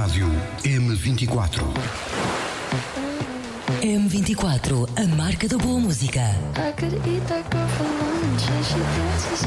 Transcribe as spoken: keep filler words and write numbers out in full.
Rádio M vinte e quatro. M vinte e quatro, a marca da boa música. I could eat that girl for lunch and she dances